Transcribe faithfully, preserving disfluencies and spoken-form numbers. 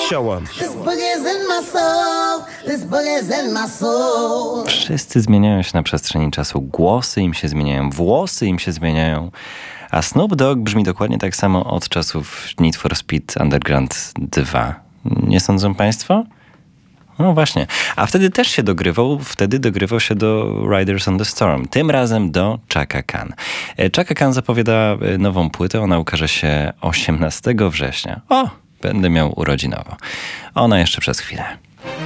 Show 'em. Wszyscy zmieniają się na przestrzeni czasu. Głosy im się zmieniają, włosy im się zmieniają. A Snoop Dogg brzmi dokładnie tak samo od czasów Need for Speed Underground dwa. Nie sądzą państwo? No właśnie. A wtedy też się dogrywał, wtedy dogrywał się do Riders on the Storm. Tym razem do Chaka Khan. Chaka Khan zapowiada nową płytę. Ona ukaże się osiemnastego września. O, będę miał urodzinowo. Ona jeszcze przez chwilę.